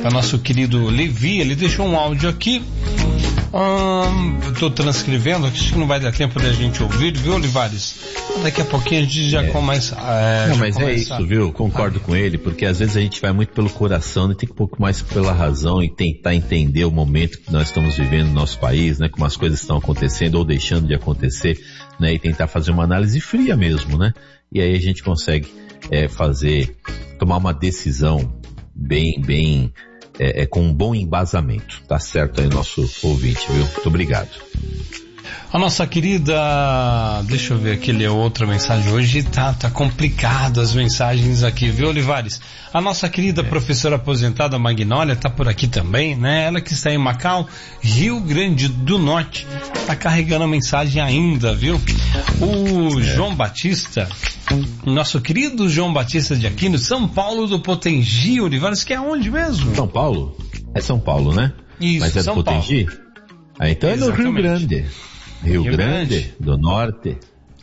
o nosso querido Levi, ele deixou um áudio aqui. Eu tô transcrevendo, acho que não vai dar tempo da gente ouvir, viu, Olivares? Daqui a pouquinho a gente já começa. É isso, viu? Concordo com ele, porque às vezes a gente vai muito pelo coração, né? Tem que um pouco mais pela razão e tentar entender o momento que nós estamos vivendo no nosso país, né? Como as coisas estão acontecendo ou deixando de acontecer, né? E tentar fazer uma análise fria mesmo, né? E aí a gente consegue tomar uma decisão bem com um bom embasamento. Tá certo aí o nosso ouvinte, viu? Muito obrigado. A nossa querida, deixa eu ver aqui, ler outra mensagem. Hoje tá complicado as mensagens aqui, viu, Olivares? A nossa querida professora aposentada Magnólia tá por aqui também, né? Ela que está em Macau, Rio Grande do Norte, tá carregando a mensagem ainda, viu? O João Batista, nosso querido João Batista de Aquino, São Paulo do Potengi, Olivares, que é onde mesmo? São Paulo? É São Paulo, né? Isso, mas é São do Potengi? Paulo. Ah, então Exatamente. É no Rio Grande. Rio Grande do Norte.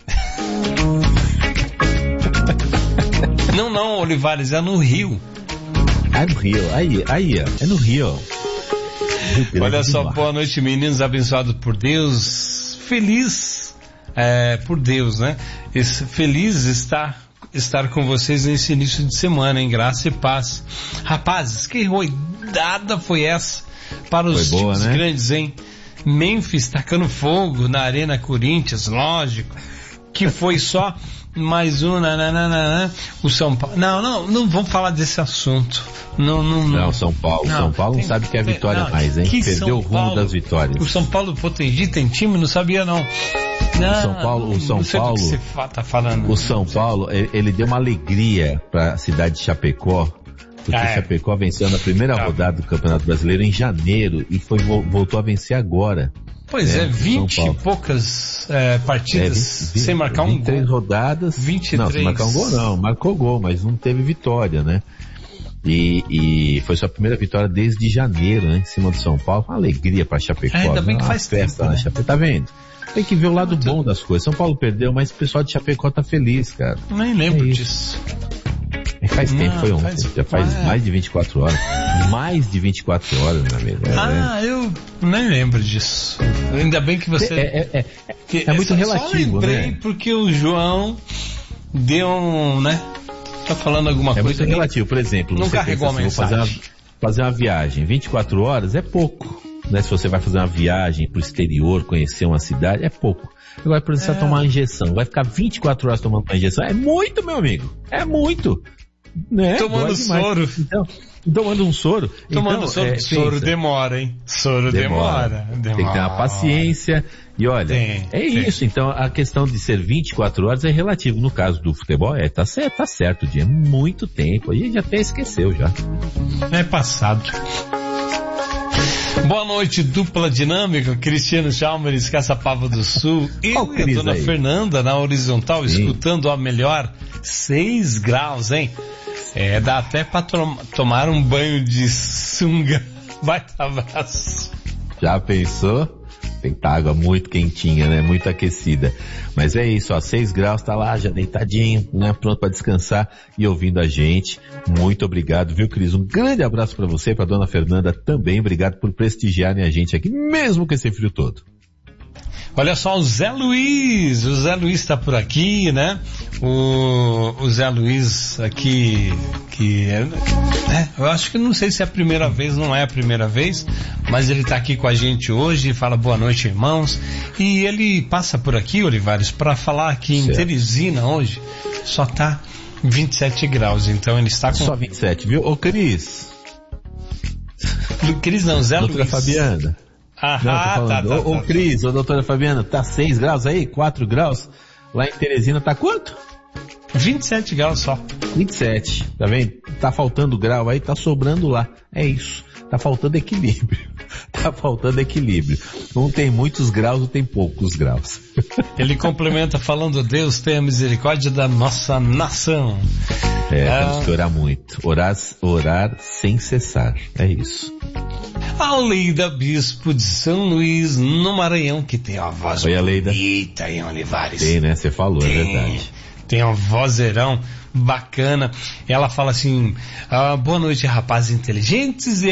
Não, Olivares, é no Rio. É no Rio, aí, ó, é no Rio. Olha só, boa noite, meninos, abençoados por Deus, feliz por Deus, né? Feliz estar com vocês nesse início de semana, em graça e paz. Rapazes, que roidada foi essa para os times grandes, hein? Memphis tacando fogo na Arena Corinthians, lógico, que foi só mais um, o São Paulo, não vamos falar desse assunto, não, São Paulo não sabe que é a vitória mais, hein? Perdeu o rumo das vitórias. O São Paulo Potengi tem time, não sabia não. O São Paulo, ele deu uma alegria para a cidade de Chapecó, porque Chapecó venceu na primeira rodada do Campeonato Brasileiro em janeiro e voltou a vencer agora. Pois 20 e poucas partidas sem marcar um gol. 23 rodadas. 23. Não, sem marcar um gol não, marcou gol, mas não teve vitória, né? E foi sua primeira vitória desde janeiro, né? Em cima do São Paulo. Uma alegria pra Chapecó. Ainda bem que faz festa, tempo, né? Chapecó, tá vendo? Tem que ver o lado bom das coisas. São Paulo perdeu, mas o pessoal de Chapecó tá feliz, cara. Nem lembro disso. Faz tempo, foi ontem. Já faz mais de 24 horas. Mais de 24 horas, meu amigo. Eu nem lembro disso. Ainda bem que você... É muito relativo, só lembrei, né? porque o João deu tá falando alguma coisa. É muito relativo, por exemplo. Não você carregou pensa a mensagem. Fazer uma viagem, 24 horas é pouco. Né? Se você vai fazer uma viagem pro exterior, conhecer uma cidade, é pouco. Agora precisar tomar uma injeção, vai ficar 24 horas tomando uma injeção, é muito, meu amigo. É muito. Né? Tomando soro. Então, tomando um soro. Tomando soro. Soro demora, hein? Soro demora. Tem que ter uma paciência. E olha, isso. Então a questão de ser 24 horas é relativo. No caso do futebol, tá certo, dia. Muito tempo. A gente até esqueceu já. É passado. Boa noite, dupla dinâmica, Cristiano Chalmers, Caçapava do Sul e a dona Fernanda na horizontal, escutando a melhor 6 graus, hein? Dá até pra tomar um banho de sunga. Vai, abraço. Já pensou? Tem que estar água muito quentinha, né? Muito aquecida. Mas é isso, 6 graus, tá lá já deitadinho, né? Pronto para descansar e ouvindo a gente. Muito obrigado, viu, Cris? Um grande abraço para você, para dona Fernanda também. Obrigado por prestigiarem a gente aqui, mesmo com esse frio todo. Olha só, o Zé Luiz está por aqui, né? O Zé Luiz aqui, eu acho que não sei se é a primeira vez, não é a primeira vez, mas ele está aqui com a gente hoje e fala boa noite, irmãos. E ele passa por aqui, Olivares, para falar que em Teresina hoje só tá 27 graus, então ele está com... Só 27, viu? Ô, Cris. Cris não, Zé Luiz. Fabiana. Ô, Cris, ô, doutora Fabiana, tá 6 graus aí? 4 graus? Lá em Teresina tá quanto? 27 graus só. 27, tá vendo? Tá faltando grau aí, tá sobrando lá. É isso. Tá faltando equilíbrio. Não tem muitos graus, não tem poucos graus. Ele complementa falando, Deus tenha misericórdia da nossa nação. Temos que orar muito. Orar sem cessar. É isso. A Leida Bispo de São Luís, no Maranhão, que tem uma voz bonita, hein, Olivares? Tem, né? Você falou, é verdade. Tem um vozeirão bacana. Ela fala assim, boa noite, rapazes inteligentes.